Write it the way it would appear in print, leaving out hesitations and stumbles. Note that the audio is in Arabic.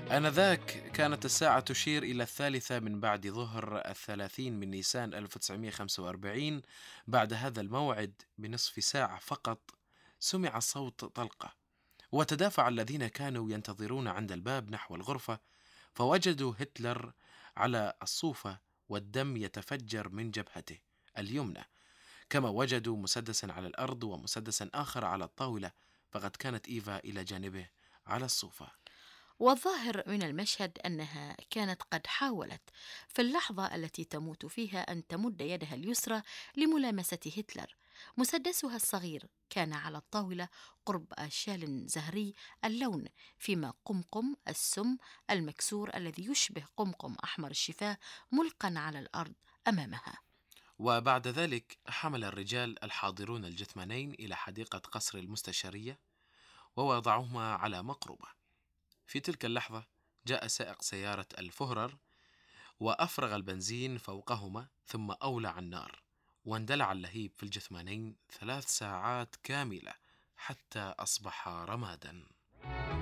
آنذاك كانت الساعة تشير إلى 1:03 من بعد ظهر 30 من نيسان 1945. بعد هذا الموعد بنصف ساعة فقط سمع صوت طلقة، وتدافع الذين كانوا ينتظرون عند الباب نحو الغرفة، فوجدوا هتلر على الصوفة والدم يتفجر من جبهته اليمنى، كما وجدوا مسدسا على الأرض ومسدسا آخر على الطاولة، فقد كانت إيفا إلى جانبه على الصوفة. والظاهر من المشهد أنها كانت قد حاولت في اللحظة التي تموت فيها أن تمد يدها اليسرى لملامسة هتلر. مسدسها الصغير كان على الطاولة قرب شال زهري اللون، فيما قمقم السم المكسور الذي يشبه قمقم أحمر الشفاه ملقا على الأرض أمامها. وبعد ذلك حمل الرجال الحاضرون الجثمانين إلى حديقة قصر المستشارية ووضعوهما على مقربة. في تلك اللحظة جاء سائق سيارة الفهرر وأفرغ البنزين فوقهما ثم أولع النار، واندلع اللهيب في الجثمانين 3 ساعات كاملة حتى أصبحا رمادا.